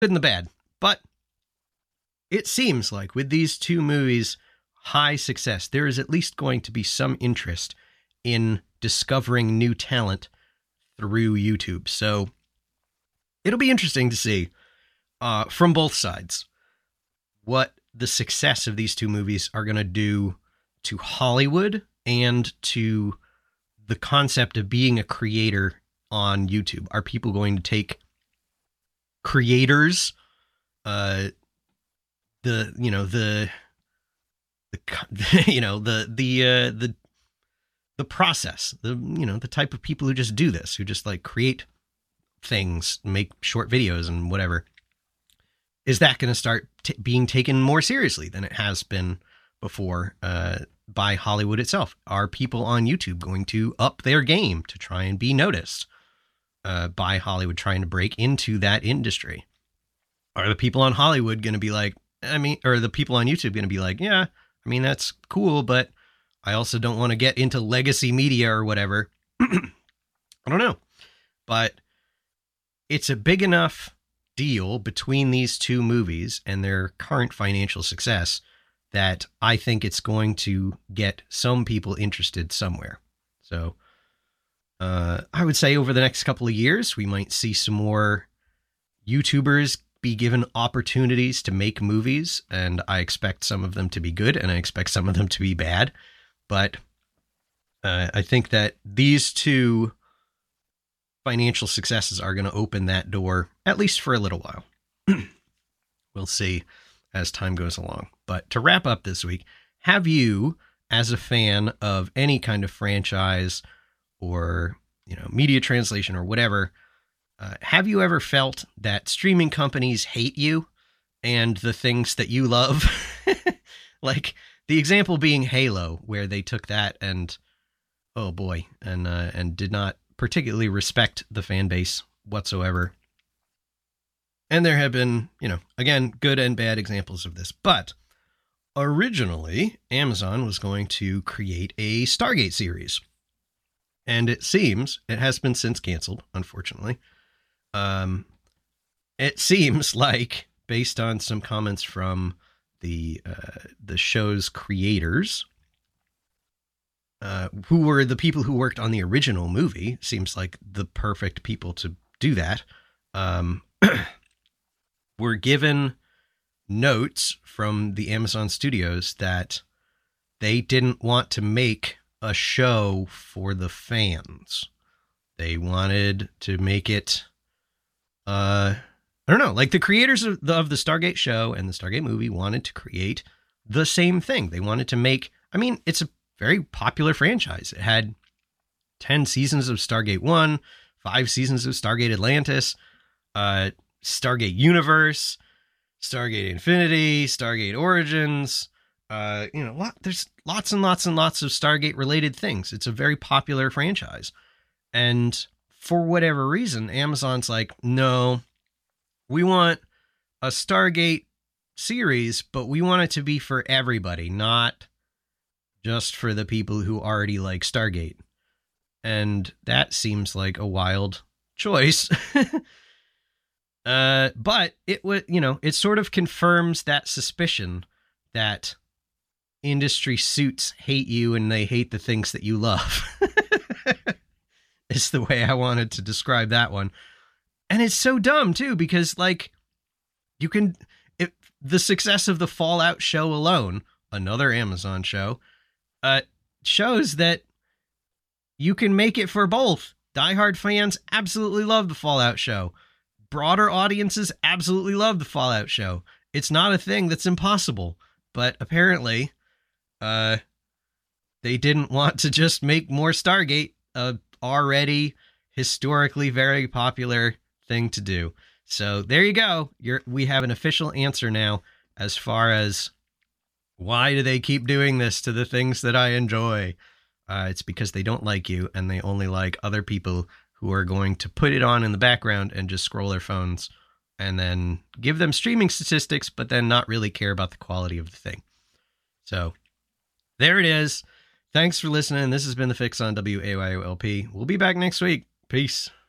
good and the bad. But it seems like with these two movies, high success, there is at least going to be some interest in discovering new talent through YouTube. So it'll be interesting to see from both sides what the success of these two movies are going to do to Hollywood and to the concept of being a creator on YouTube. Are people going to take creators, the process, the type of people who just do this, who just like create things, make short videos and whatever, is that going to start being taken more seriously than it has been before by Hollywood itself? Are people on YouTube going to up their game to try and be noticed by Hollywood trying to break into that industry? Are the people on Hollywood going to be like, or the people on YouTube going to be like, yeah, I mean, that's cool, but I also don't want to get into legacy media or whatever. I don't know. But it's a big enough deal between these two movies and their current financial success that I think it's going to get some people interested somewhere. So I would say over the next couple of years, we might see some more YouTubers be given opportunities to make movies, and I expect some of them to be good, and I expect some of them to be bad. But I think that these two financial successes are going to open that door, at least for a little while. We'll see as time goes along. But to wrap up this week, have you, as a fan of any kind of franchise or, media translation or whatever, have you ever felt that streaming companies hate you and the things that you love? Like the example being Halo, where they took that and, oh boy, and did not particularly respect the fan base whatsoever. And there have been, again, good and bad examples of this. But originally, Amazon was going to create a Stargate series. And it seems it has been since canceled, unfortunately. It seems like, based on some comments from the show's creators, who were the people who worked on the original movie, seems like the perfect people to do that, were given notes from the Amazon studios that they didn't want to make a show for the fans. They wanted to make it, I don't know, like the creators of the Stargate show and the Stargate movie wanted to create the same thing. They wanted to make, it's a very popular franchise. It had 10 seasons of Stargate 1, 5 seasons of Stargate Atlantis, Stargate Universe, Stargate Infinity, Stargate Origins. There's lots and lots and lots of Stargate related things. It's a very popular franchise. And for whatever reason, Amazon's like, no, we want a Stargate series, but we want it to be for everybody, not just for the people who already like Stargate. And that seems like a wild choice. But it would, it sort of confirms that suspicion that industry suits hate you and they hate the things that you love. It's the way I wanted to describe that one. And it's so dumb too, because the success of the Fallout show alone, another Amazon show, shows that you can make it for both. Diehard fans absolutely love the Fallout show. Broader audiences absolutely love the Fallout show. It's not a thing that's impossible, but apparently, they didn't want to just make more Stargate, a already historically very popular thing to do. So there you go. We have an official answer now as far as why do they keep doing this to the things that I enjoy? It's because they don't like you and they only like other people who are going to put it on in the background and just scroll their phones and then give them streaming statistics, but then not really care about the quality of the thing. So there it is. Thanks for listening. This has been The Fix on WAYOLP. We'll be back next week. Peace.